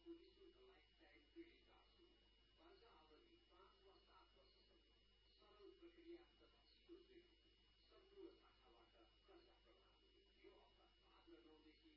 को निःशुल्क lifetime credit card सुरु कर्जा अवधि 5 वा 7 वर्षसम्म सरल प्रक्रिया तथा छिटो स्वीकृति सम्पूर्ण शाखाबाट कर्जा प्रदान यो हप्ता भाद्र 9 देखि